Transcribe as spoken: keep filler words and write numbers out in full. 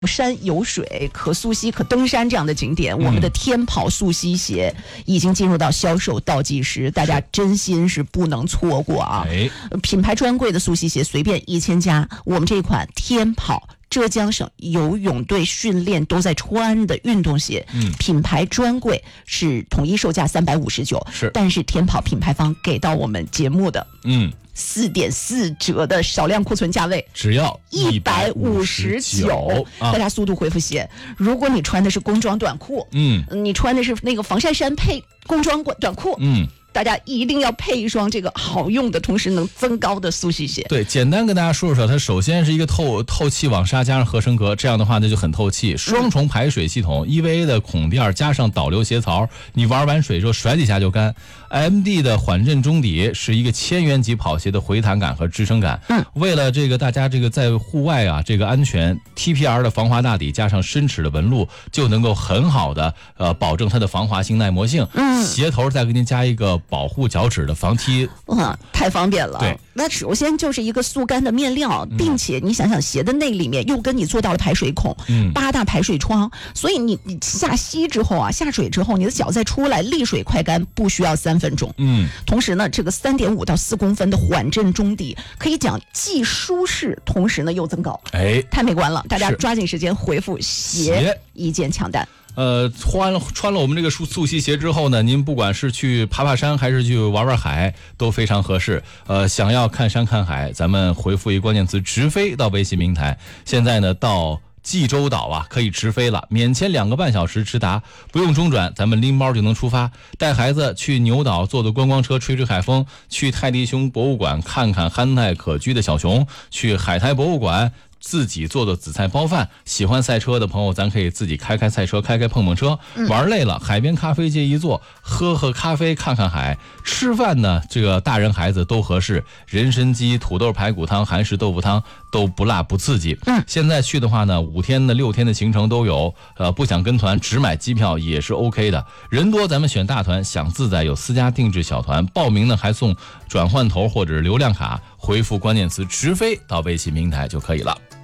山有水，可溯溪可登山这样的景点，嗯、我们的天跑溯溪鞋已经进入到销售倒计时，大家真心是不能错过啊！哎、品牌专柜的溯溪鞋随便一千家，我们这款天跑浙江省游泳队训练都在穿的运动鞋，嗯，品牌专柜是统一售价三百五十九，是，但是天跑品牌方给到我们节目的，嗯。四点四折的少量库存价位， 只要一百五十九。大家速度回复鞋。如果你穿的是工装短裤，嗯，你穿的是那个防晒衫配工装短裤，嗯。大家一定要配一双这个好用的，同时能增高的溯溪鞋。 对，简单跟大家说说，它首先是一个透透气网纱加上合成革，这样的话呢就很透气。双重排水系统 ，E V A 的孔垫加上导流鞋槽，你玩完水之后甩几下就干。M D 的缓震中底是一个千元级跑鞋的回弹感和支撑感。嗯，为了这个大家这个在户外啊这个安全 ，T P R 的防滑大底加上深齿的纹路，就能够很好的呃保证它的防滑性、耐磨性。嗯，鞋头再给您加一个保护脚趾的防踢， 哇，太方便了。对，那首先就是一个速干的面料，并且你想想鞋的内里面又跟你做到了排水孔，嗯，八大排水窗，所以你你下溪之后啊，下水之后，你的脚再出来，沥水快干，不需要三分钟。嗯，同时呢，这个三点五到四公分的缓震中底，可以讲既舒适，同时呢又增高，哎，太美观了！大家抓紧时间回复鞋，一键抢单。 呃，穿了穿了我们这个溯溯溪鞋之后呢，您不管是去爬爬山还是去玩玩海，都非常合适。呃，想要看山看海，咱们回复一个关键词"直飞"到微信平台。现在呢，到济州岛啊，可以直飞了，免签两个半小时直达，不用中转，咱们拎包就能出发。带孩子去牛岛坐的观光车吹吹海风，去泰迪熊博物馆看看憨态可掬的小熊，去海苔博物馆。自己做的紫菜包饭，喜欢赛车的朋友，咱可以自己开开赛车，开开碰碰车。玩累了，海边咖啡街一坐，喝喝咖啡，看看海。吃饭呢，这个大人孩子都合适。人参鸡、土豆排骨汤、韩式豆腐汤都不辣不刺激。嗯，现在去的话呢，五天的、六天的行程都有。呃，不想跟团，只买机票也是 OK 的。人多咱们选大团，想自在有私家定制小团。报名呢还送转换头或者是流量卡。回复关键词"直飞"到微信平台就可以了。